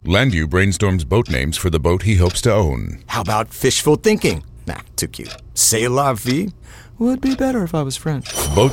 Landu brainstorms boat names for the boat he hopes to own. How about fishful thinking? Nah, too cute. C'est la vie would be better if I was French. Boat